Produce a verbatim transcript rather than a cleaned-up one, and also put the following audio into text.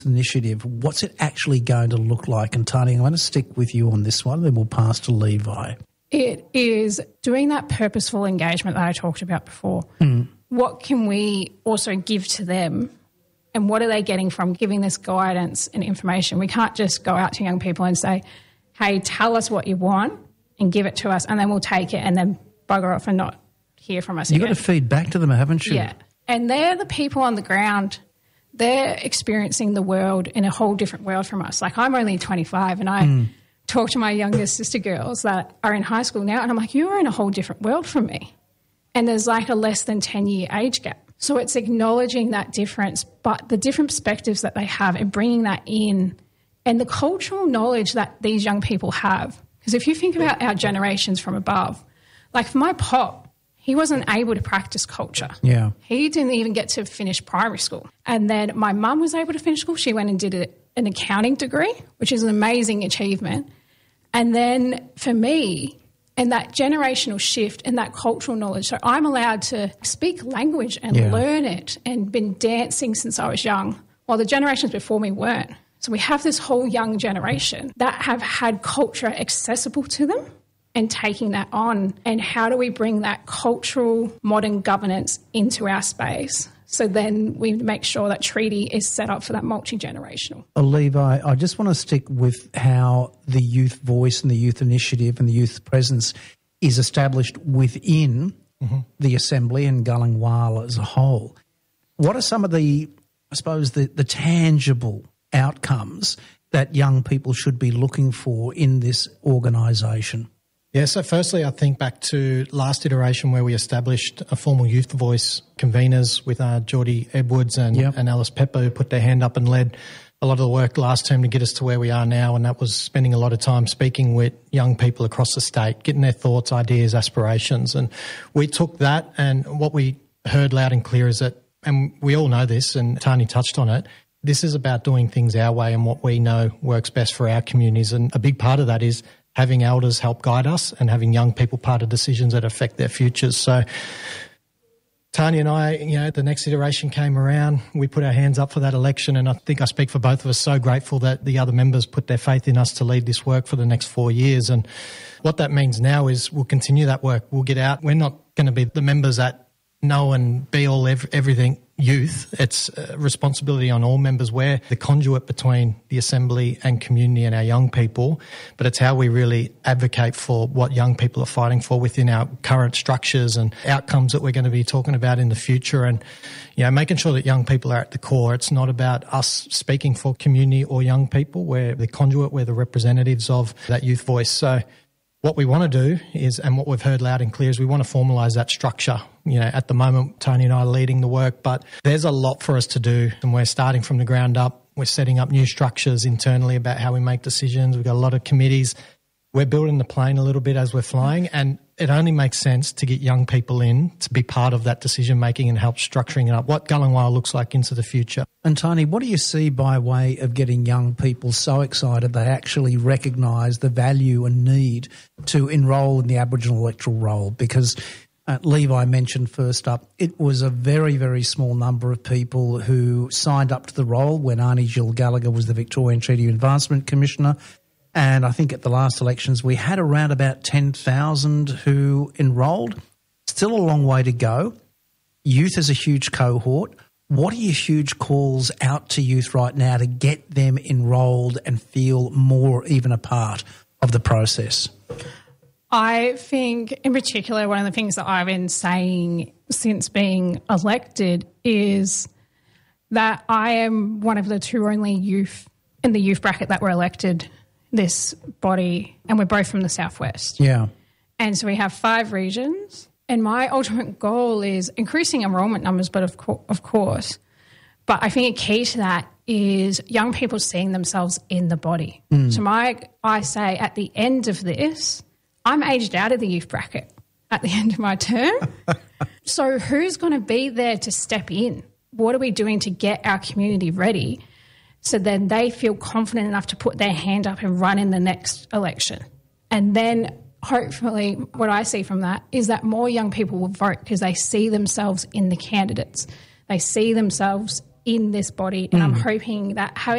initiative, what's it actually going to look like? And Tanya, I'm going to stick with you on this one, then we'll pass to Levi. It is doing that purposeful engagement that I talked about before. Mm. What can we also give to them, and what are they getting from giving this guidance and information? We can't just go out to young people and say, hey, tell us what you want and give it to us, and then we'll take it and then bugger off and not hear from us You've again. got to feed back to them, haven't you? Yeah. And they're the people on the ground. They're experiencing the world in a whole different world from us. Like, I'm only twenty-five and I mm. talk to my younger sister girls that are in high school now, and I'm like, you're in a whole different world from me. And there's like a less than ten-year age gap. So it's acknowledging that difference, but the different perspectives that they have and bringing that in, and the cultural knowledge that these young people have. Because if you think about our generations from above, like for my pop, he wasn't able to practice culture. Yeah. He didn't even get to finish primary school. And then my mum was able to finish school. She went and did a, an accounting degree, which is an amazing achievement. And then for me, and that generational shift and that cultural knowledge, so I'm allowed to speak language and yeah. learn it, and been dancing since I was young, while the generations before me weren't. So we have this whole young generation that have had culture accessible to them, and taking that on, and how do we bring that cultural modern governance into our space? So then we make sure that treaty is set up for that multi-generational. Uh, Levi, I just want to stick with how the youth voice and the youth initiative and the youth presence is established within mm-hmm. the Assembly and Gulingwala as a whole. What are some of the, I suppose, the, the tangible outcomes that young people should be looking for in this organisation? Yeah, so firstly, I think back to last iteration where we established a formal youth voice conveners with uh, Geordie Edwards and, yep. and Alice Pepper, who put their hand up and led a lot of the work last term to get us to where we are now, and that was spending a lot of time speaking with young people across the state, getting their thoughts, ideas, aspirations. And we took that, and what we heard loud and clear is that, and we all know this, and Tanya touched on it, this is about doing things our way and what we know works best for our communities. And a big part of that is having elders help guide us and having young people part of decisions that affect their futures. So Tanya and I, you know, the next iteration came around, we put our hands up for that election, and I think I speak for both of us, so grateful that the other members put their faith in us to lead this work for the next four years. And what that means now is we'll continue that work. We'll get out. We're not going to be the members that know and be all ev- everything youth. It's a responsibility on all members. We're the conduit between the Assembly and community and our young people, but it's how we really advocate for what young people are fighting for within our current structures and outcomes that we're going to be talking about in the future. And, you know, making sure that young people are at the core. It's not about us speaking for community or young people. We're the conduit. We're the representatives of that youth voice. So what we want to do is, and what we've heard loud and clear, is we want to formalise that structure. You know, at the moment, Tony and I are leading the work, but there's a lot for us to do, and we're starting from the ground up. We're setting up new structures internally about how we make decisions. We've got a lot of committees. We're building the plane a little bit as we're flying, and it only makes sense to get young people in to be part of that decision-making and help structuring it up, what Gulingwala looks like into the future. And Tony, what do you see by way of getting young people so excited they actually recognise the value and need to enrol in the Aboriginal electoral roll? Because uh, Levi mentioned first up, it was a very, very small number of people who signed up to the roll when Arnie Jill Gallagher was the Victorian Treaty Advancement Commissioner. And I think at the last elections we had around about ten thousand who enrolled. Still a long way to go. Youth is a huge cohort. What are your huge calls out to youth right now to get them enrolled and feel more even a part of the process? I think in particular one of the things that I've been saying since being elected is that I am one of the two only youth in the youth bracket that were elected this body, and we're both from the southwest. Yeah. And so we have five regions, and my ultimate goal is increasing enrolment numbers, but of, co- of course. But I think a key to that is young people seeing themselves in the body. Mm. So my, I say at the end of this, I'm aged out of the youth bracket at the end of my term. So who's going to be there to step in? What are we doing to get our community ready so then they feel confident enough to put their hand up and run in the next election? And then hopefully what I see from that is that more young people will vote because they see themselves in the candidates. They see themselves in this body, and mm. I'm hoping that having